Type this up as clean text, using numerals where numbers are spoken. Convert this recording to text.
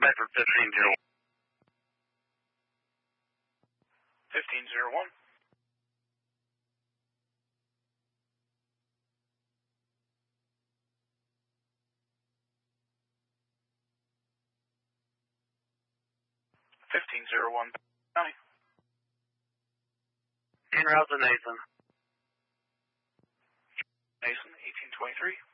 Bedford 1501. 1501. County. En route to Nathan. Mason, 1823.